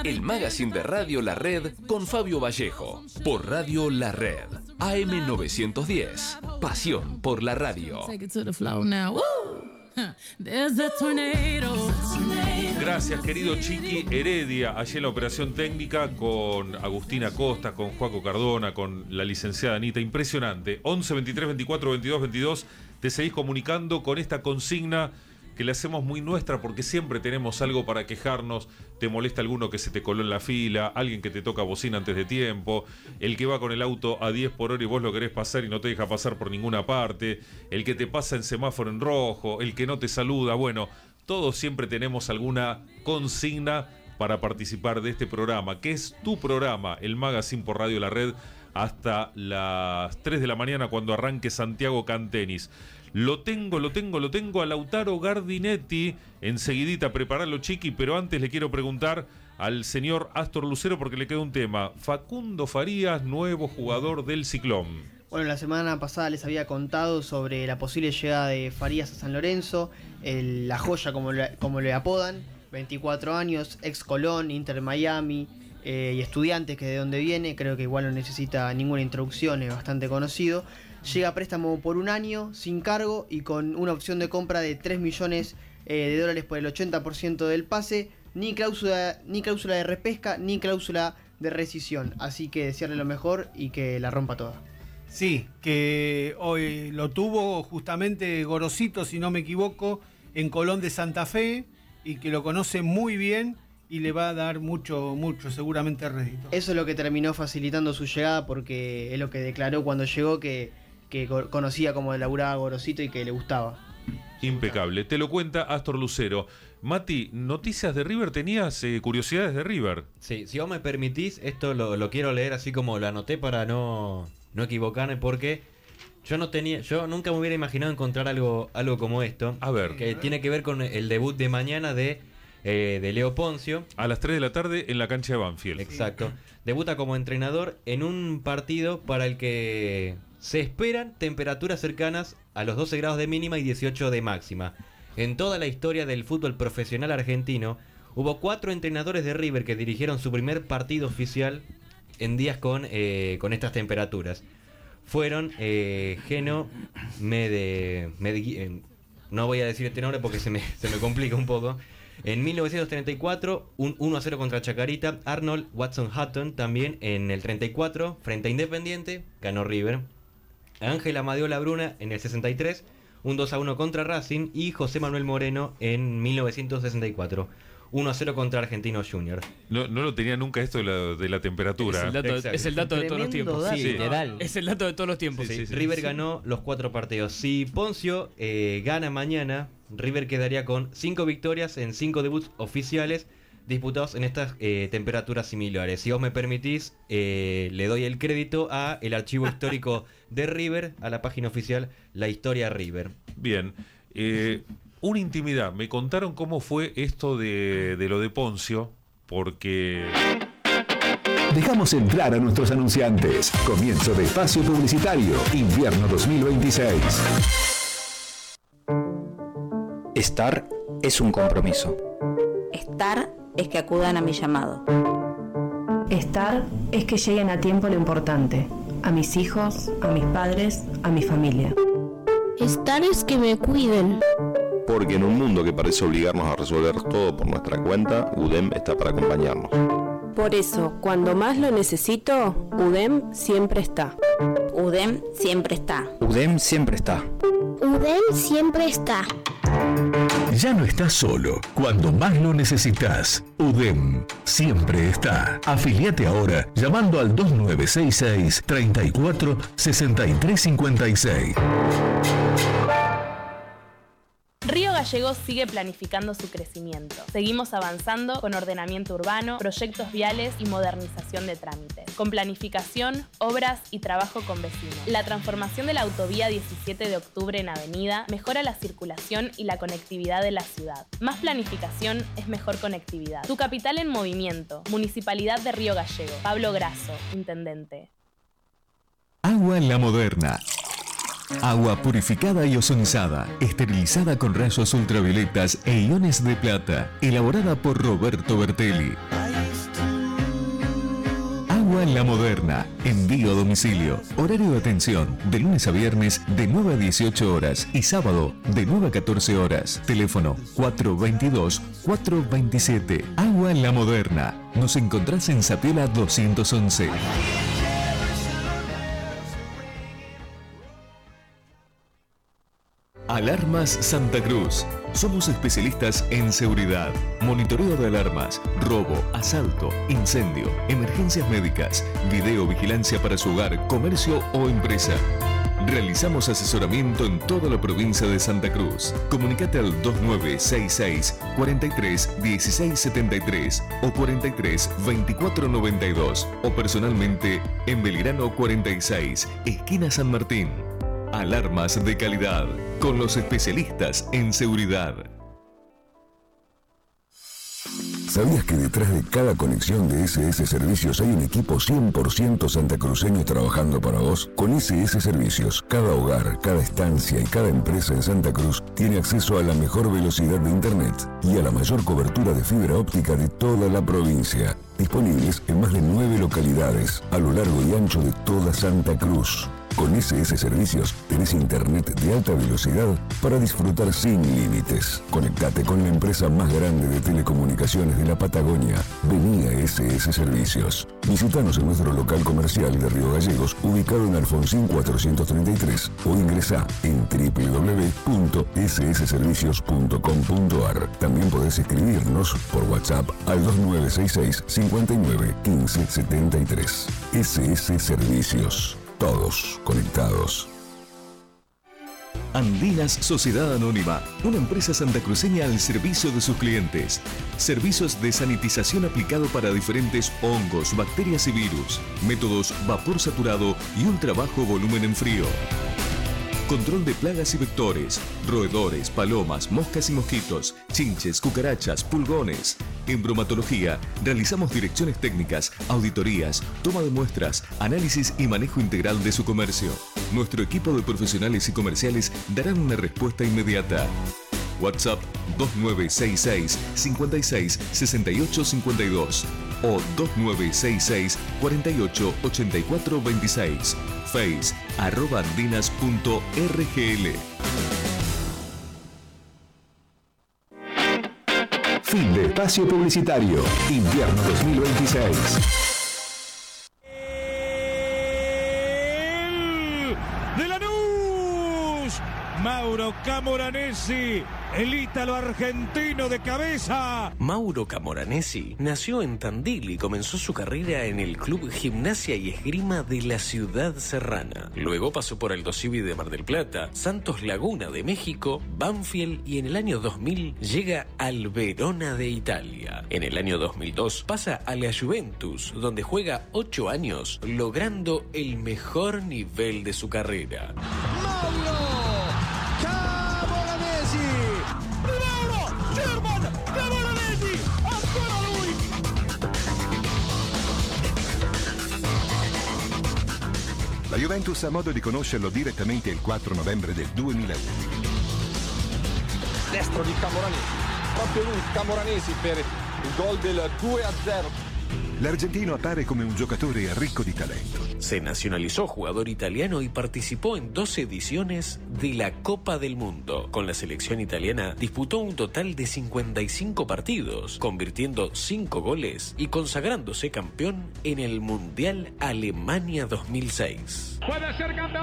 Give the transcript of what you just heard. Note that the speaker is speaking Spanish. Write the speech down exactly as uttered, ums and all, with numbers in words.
El magazine de Radio La Red con Fabio Vallejo. Por Radio La Red. A M novecientos diez. Pasión por la radio. Gracias, querido Chiqui Heredia. Allí en la operación técnica con Agustina Costa, con Joaco Cardona, con la licenciada Anita. Impresionante. once, veintitrés, veinticuatro, veintidós, veintidós. Te seguís comunicando con esta consigna que le hacemos muy nuestra porque siempre tenemos algo para quejarnos. Te molesta alguno que se te coló en la fila, alguien que te toca bocina antes de tiempo, el que va con el auto a diez por hora y vos lo querés pasar y no te deja pasar por ninguna parte, el que te pasa en semáforo en rojo, el que no te saluda. Bueno, todos siempre tenemos alguna consigna para participar de este programa, que es tu programa, el Magazine por Radio La Red, hasta las tres de la mañana cuando arranque Santiago Cantenis. Lo tengo, lo tengo, lo tengo a Lautaro Gardinetti. Enseguidita, preparalo, Chiqui, pero antes le quiero preguntar al señor Astor Lucero porque le queda un tema. Facundo Farías, nuevo jugador del Ciclón. Bueno, la semana pasada les había contado sobre la posible llegada de Farías a San Lorenzo, el, la joya como le, como le apodan, veinticuatro años, ex Colón, Inter Miami eh, y Estudiantes, que de donde viene, creo que igual no necesita ninguna introducción, es bastante conocido. Llega a préstamo por un año, sin cargo y con una opción de compra de tres millones eh, de dólares por el ochenta por ciento del pase, ni cláusula, ni cláusula de repesca, ni cláusula de rescisión. Así que desearle lo mejor y que la rompa toda. Sí, que hoy lo tuvo justamente Gorosito, si no me equivoco, en Colón de Santa Fe, y que lo conoce muy bien y le va a dar mucho, mucho, seguramente rédito. Eso es lo que terminó facilitando su llegada, porque es lo que declaró cuando llegó, que, que conocía cómo laburaba Gorosito y que le gustaba. Impecable. Te lo cuenta Astor Lucero. Mati, noticias de River, ¿tenías eh, curiosidades de River? Sí, si vos me permitís, esto lo, lo quiero leer así como lo anoté para no, no equivocarme, porque yo no tenía, yo nunca me hubiera imaginado encontrar algo, algo como esto. A ver. Que tiene que ver con el debut de mañana de, eh, de Leo Poncio. A las tres de la tarde en la cancha de Banfield. Exacto. Debuta como entrenador en un partido para el que se esperan temperaturas cercanas a los doce grados de mínima y dieciocho de máxima. En toda la historia del fútbol profesional argentino, hubo cuatro entrenadores de River que dirigieron su primer partido oficial en días con, eh, con estas temperaturas. Fueron eh, Geno Mede, Mede, eh, no voy a decir este nombre porque se me, se me complica un poco. En mil novecientos treinta y cuatro, un uno a cero contra Chacarita. Arnold Watson Hutton también en el treinta y cuatro, frente a Independiente, ganó River. Ángel Amadeo Labruna en el sesenta y tres, un dos a uno contra Racing. Y José Manuel Moreno en mil novecientos sesenta y cuatro, uno a cero contra Argentinos Junior. No, no lo tenía nunca esto de la, de la temperatura. Es el dato, es el dato de todos los tiempos. Dato. Sí, literal. Es el dato de todos los tiempos. Sí, Sí, sí, River sí. ganó los cuatro partidos. Si Poncio eh, gana mañana, River quedaría con cinco victorias en cinco debuts oficiales disputados en estas eh, temperaturas similares. Si vos me permitís, eh, le doy el crédito a el archivo histórico de River, a la página oficial La Historia River. Bien. Eh, una intimidad. Me contaron cómo fue esto de, de lo de Poncio, porque... Dejamos entrar a nuestros anunciantes. Comienzo de espacio publicitario. Invierno dos mil veintiséis. Estar es un compromiso. Estar es que acudan a mi llamado. Estar es que lleguen a tiempo lo importante. A mis hijos, a mis padres, a mi familia. Estar es que me cuiden. Porque en un mundo que parece obligarnos a resolver todo por nuestra cuenta, U D E M está para acompañarnos. Por eso, cuando más lo necesito, U D E M siempre está. U D E M siempre está. U D E M siempre está. U D E M siempre está. Ya no estás solo. Cuando más lo necesitas, U D E M siempre está. Afiliate ahora llamando al dos nueve seis seis, treinta y cuatro, sesenta y tres cincuenta y seis. Río Gallegos sigue planificando su crecimiento. Seguimos avanzando con ordenamiento urbano, proyectos viales y modernización de trámites. Con planificación, obras y trabajo con vecinos. La transformación de la autovía diecisiete de octubre en avenida mejora la circulación y la conectividad de la ciudad. Más planificación es mejor conectividad. Tu capital en movimiento. Municipalidad de Río Gallegos. Pablo Grasso, intendente. Agua La Moderna. Agua purificada y ozonizada, esterilizada con rayos ultravioletas e iones de plata, elaborada por Roberto Bertelli. Agua La Moderna. Envío a domicilio. Horario de atención de lunes a viernes de nueve a dieciocho horas y sábado de nueve a catorce horas. Teléfono cuatro veintidós, cuatro veintisiete. Agua La Moderna. Nos encontrás en Zapiola doscientos once. Alarmas Santa Cruz. Somos especialistas en seguridad, monitoreo de alarmas, robo, asalto, incendio, emergencias médicas, videovigilancia para su hogar, comercio o empresa. Realizamos asesoramiento en toda la provincia de Santa Cruz. Comunicate al dos nueve seis seis, cuatro tres, uno seis siete tres o cuatro tres, veinticuatro noventa y dos o personalmente en Belgrano cuarenta y seis, esquina San Martín. Alarmas de calidad, con los especialistas en seguridad. ¿Sabías que detrás de cada conexión de S S Servicios hay un equipo cien por ciento santacruceño trabajando para vos? Con S S Servicios, cada hogar, cada estancia y cada empresa en Santa Cruz tiene acceso a la mejor velocidad de Internet y a la mayor cobertura de fibra óptica de toda la provincia. Disponibles en más de nueve localidades a lo largo y ancho de toda Santa Cruz. Con S S Servicios tenés internet de alta velocidad para disfrutar sin límites. Conectate con la empresa más grande de telecomunicaciones de la Patagonia. Vení a S S Servicios. Visítanos en nuestro local comercial de Río Gallegos, ubicado en Alfonsín cuatrocientos treinta y tres, o ingresá en doble u doble u doble u punto s s servicios punto com punto a r. También podés escribirnos por WhatsApp al dos nueve seis seis, cincuenta y nueve, quince setenta y tres. S S Servicios. Todos conectados. Andinas Sociedad Anónima, una empresa santacruceña al servicio de sus clientes. Servicios de sanitización aplicado para diferentes hongos, bacterias y virus. Métodos vapor saturado y ultra bajo volumen en frío. Control de plagas y vectores, roedores, palomas, moscas y mosquitos, chinches, cucarachas, pulgones. En bromatología, realizamos direcciones técnicas, auditorías, toma de muestras, análisis y manejo integral de su comercio. Nuestro equipo de profesionales y comerciales darán una respuesta inmediata. WhatsApp dos nueve seis seis, cincuenta y seis, sesenta y ocho cincuenta y dos o dos nueve seis seis, cuarenta y ocho, ochenta y cuatro veintiséis. Face arroba andinas punto r g l. Fin de espacio publicitario. Invierno dos mil veintiséis. De Lanús, Mauro Camoranesi, el ítalo argentino de cabeza. Mauro Camoranesi nació en Tandil y comenzó su carrera en el Club Gimnasia y Esgrima de la ciudad serrana. Luego pasó por Aldo Civi de Mar del Plata, Santos Laguna de México, Banfield y en el año dos mil llega al Verona de Italia. En el año dos mil dos pasa a la Juventus, donde juega ocho años, logrando el mejor nivel de su carrera. Mauro Camoranesi, Mauro German Camoranesi, ancora lui. La Juventus ha modo di conoscerlo direttamente il quattro novembre del duemilauno. Destro di Camoranesi, proprio lui, Camoranesi, per il gol del due a zero. L'argentino appare come un giocatore ricco di talento. Se nacionalizó jugador italiano y participó en dos ediciones de la Copa del Mundo. Con la selección italiana disputó un total de cincuenta y cinco partidos, convirtiendo cinco goles y consagrándose campeón en el Mundial Alemania dos mil seis. Puede ser campeón.